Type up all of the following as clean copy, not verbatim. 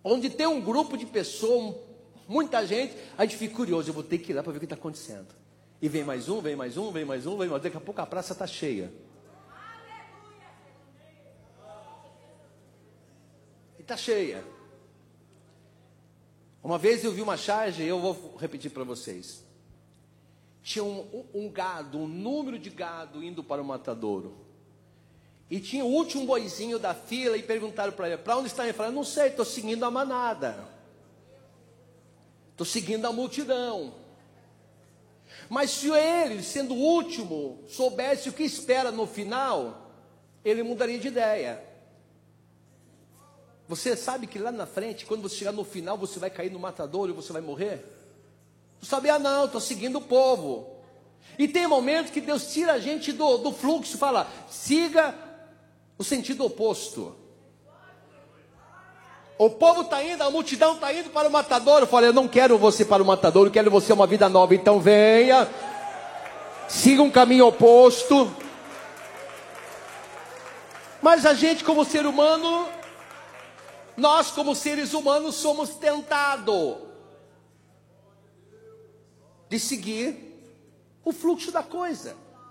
onde tem um grupo de pessoas, muita gente, a gente fica curioso, eu vou ter que ir lá para ver o que está acontecendo. E vem mais um, vem mais um, vem mais um, vem mais um, daqui a pouco a praça está cheia. E está cheia. Uma vez eu vi uma charge, eu vou repetir para vocês. Tinha um gado, um número de gado indo para o matadouro. E tinha o último boizinho da fila e perguntaram para ele, para onde está? Ele falou, não sei, estou seguindo a manada. Estou seguindo a multidão. Mas se ele, sendo o último, soubesse o que espera no final, ele mudaria de ideia. Você sabe que lá na frente, quando você chegar no final, você vai cair no matadouro e você vai morrer? Não sabia não, estou seguindo o povo. E tem momentos que Deus tira a gente do fluxo e fala, siga o sentido oposto. O povo está indo, a multidão está indo para o matadouro. Eu falei, eu não quero você para o matadouro, eu quero você uma vida nova. Então venha, siga um caminho oposto. Mas a gente como ser humano, nós como seres humanos somos tentados de seguir o fluxo da coisa.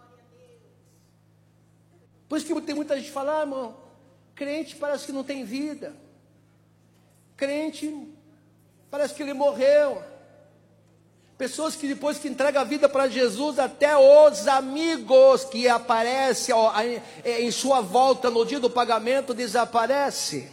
Por isso que tem muita gente que fala, irmão, crente parece que não tem vida. Crente, parece que ele morreu. Pessoas que depois que entregam a vida para Jesus, até os amigos que aparecem em sua volta no dia do pagamento, desaparece.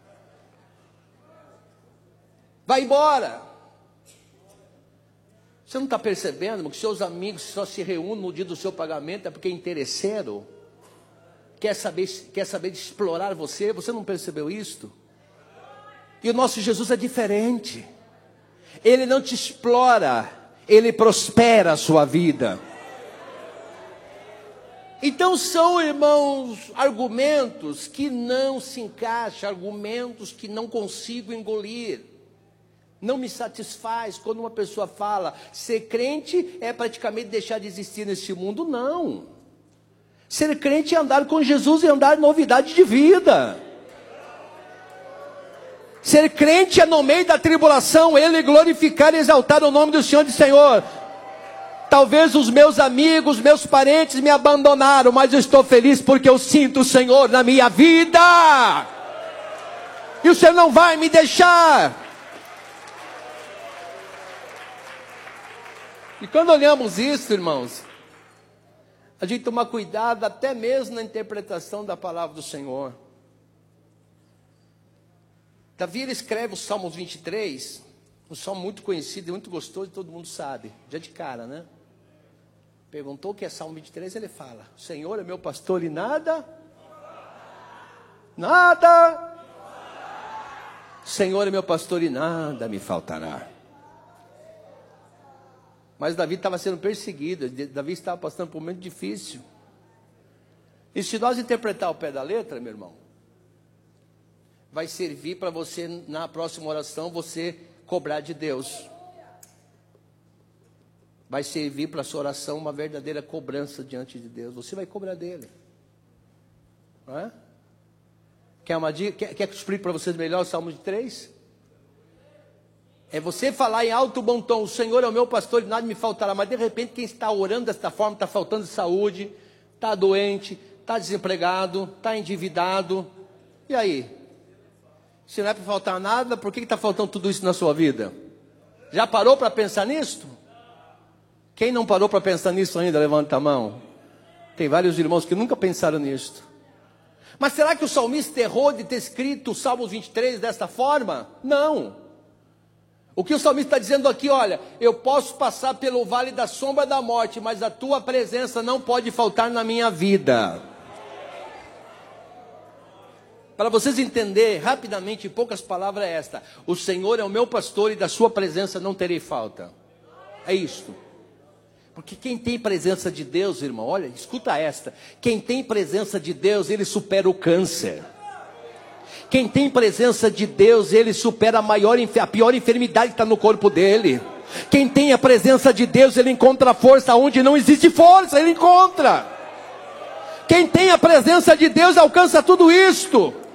Vai embora. Você não está percebendo que seus amigos só se reúnem no dia do seu pagamento é porque é interesseiro? Quer saber de explorar você? Você não percebeu isto? E o nosso Jesus é diferente. Ele não te explora, ele prospera a sua vida. Então são, irmãos, argumentos que não se encaixam, argumentos que não consigo engolir. Não me satisfaz quando uma pessoa fala, ser crente é praticamente deixar de existir nesse mundo. Não. Ser crente é andar com Jesus e andar em novidade de vida. Ser crente é no meio da tribulação, ele glorificar e exaltar o nome do Senhor e Senhor. Talvez os meus amigos, meus parentes me abandonaram, mas eu estou feliz porque eu sinto o Senhor na minha vida. E o Senhor não vai me deixar. E quando olhamos isso, irmãos, a gente toma cuidado até mesmo na interpretação da palavra do Senhor. Davi, ele escreve o Salmo 23, um salmo muito conhecido e muito gostoso, e todo mundo sabe, já de cara, né? Perguntou o que é Salmo 23, ele fala, o Senhor é meu pastor e nada, o Senhor é meu pastor e nada me faltará. Mas Davi estava sendo perseguido, Davi estava passando por um momento difícil. E se nós interpretar o pé da letra, meu irmão, vai servir para você, na próxima oração, você cobrar de Deus. Vai servir para a sua oração uma verdadeira cobrança diante de Deus. Você vai cobrar dele. Não é? Quer uma dica? Quer que eu explique para vocês melhor o Salmo 3? É você falar em alto bom tom, o Senhor é o meu pastor e nada me faltará. Mas de repente quem está orando desta forma, está faltando saúde, está doente, está desempregado, está endividado. E aí? Se não é para faltar nada, por que está faltando tudo isso na sua vida? Já parou para pensar nisso? Quem não parou para pensar nisso ainda, levanta a mão. Tem vários irmãos que nunca pensaram nisso. Mas será que o salmista errou de ter escrito o Salmo 23 desta forma? Não. O que o salmista está dizendo aqui, olha, eu posso passar pelo vale da sombra da morte, mas a tua presença não pode faltar na minha vida. Para vocês entenderem rapidamente, em poucas palavras é esta: o Senhor é o meu pastor e da sua presença não terei falta. É isto. Porque quem tem presença de Deus, irmão, olha, escuta esta. Quem tem presença de Deus, ele supera o câncer. Quem tem presença de Deus, ele supera a pior enfermidade que está no corpo dele. Quem tem a presença de Deus, ele encontra força onde não existe força, ele encontra. Quem tem a presença de Deus alcança tudo isto.